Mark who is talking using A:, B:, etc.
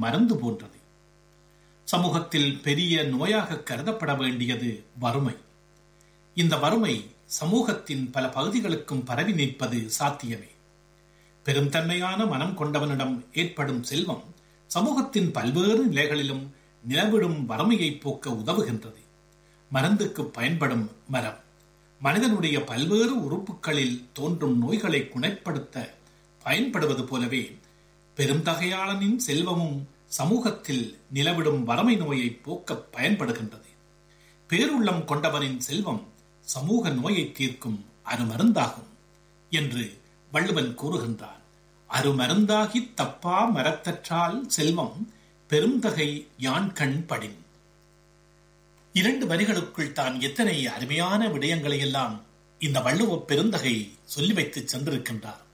A: மருந்து போன்றது. சமூகத்தில் பெரிய நோயாக கருதப்பட வேண்டியது வறுமை. இந்த வறுமை சமூகத்தின் பல பகுதிகளுக்கும் பரவி நிற்பது சாத்தியமே. பெருந்தன்மையான மனம் கொண்டவனிடம் ஏற்படும் செல்வம் சமூகத்தின் பல்வேறு நிலைகளிலும் நிலவிடும் வறுமையை போக்க உதவுகின்றது. மருந்துக்கு பயன்படும் மரம் மனிதனுடைய பல்வேறு உறுப்புகளில் தோன்றும் நோய்களை குணப்படுத்த பயன்படுவது போலவே பெருந்தகையாளனின் செல்வமும் சமூகத்தில் நிலவிடும் வறுமை நோயை போக்க பயன்படுகின்றது. பேருள்ளம் கொண்டவரின் செல்வம் சமூக நோயை தீர்க்கும் அருமருந்தாகும் என்று வள்ளுவன் கூறுகின்றான். அருமருந்தாகி தப்பா மரத்தற்றால் செல்வம் பெருந்தகை யான் கண் படின். 2 வரிகளுக்குள் தான் எத்தனை அருமையான விடயங்களை எல்லாம் இந்த வள்ளுவ பெருந்தகை சொல்லி வைத்து சென்றிருக்கின்றார்.